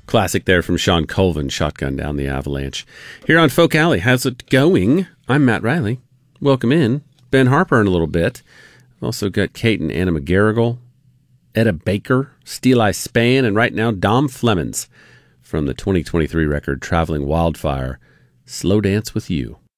Classic there from Sean Colvin, Shotgun Down the Avalanche. Here on Folk Alley, how's it going? I'm Matt Riley. Welcome in. Ben Harper in a little bit. I've also got Kate and Anna McGarrigle, Etta Baker, Steel Eye Span, and right now Dom Flemons from the 2023 record Traveling Wildfire, Slow Dance with You.